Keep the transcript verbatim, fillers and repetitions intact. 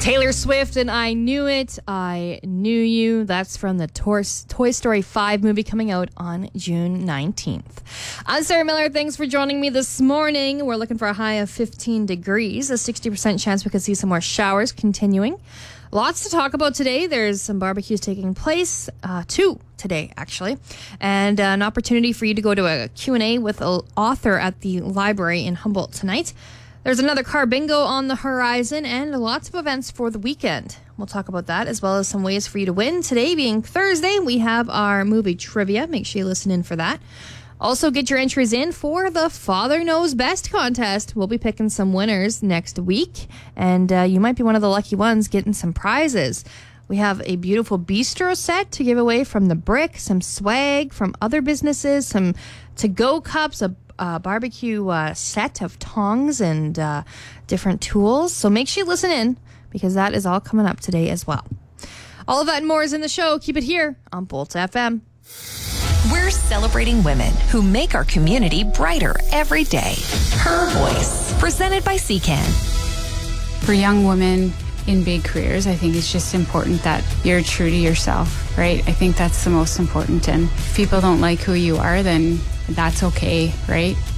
Taylor Swift and I Knew It, I Knew You. That's from the Toy Story five movie coming out on June nineteenth. I'm Sarah Miller. Thanks for joining me this morning. We're looking for a high of fifteen degrees, a sixty percent chance we could see some more showers continuing. Lots to talk about today. There's some barbecues taking place, uh, two today, actually, and uh, an opportunity for you to go to a Q and A with an author at the library in Humboldt tonight. There's another car bingo on the horizon and lots of events for the weekend. We'll talk about that as well as some ways for you to win. Today being Thursday, we have our movie trivia. Make sure you listen in for that. Also, get your entries in for the Father Knows Best contest. We'll be picking some winners next week, and uh, you might be one of the lucky ones getting some prizes. We have a beautiful bistro set to give away from The Brick, some swag from other businesses, some to-go cups, a uh, barbecue uh, set of tongs and uh, different tools. So make sure you listen in because that is all coming up today as well. All of that and more is in the show. Keep it here on Bolt F M. We're celebrating women who make our community brighter every day. Her Voice, presented by C CAN. For young women in big careers, I think it's just important that you're true to yourself, right? I think that's the most important. And if people don't like who you are, then that's okay, right?